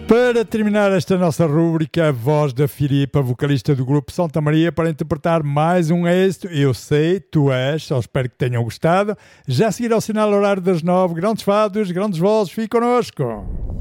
Para terminar esta nossa rúbrica, a voz da Filipa, vocalista do grupo Santa Maria, para interpretar mais um êxito. Eu sei, tu és, só espero que tenham gostado. Já a seguir ao sinal horário das 9, grandes fados, grandes vozes, fique connosco.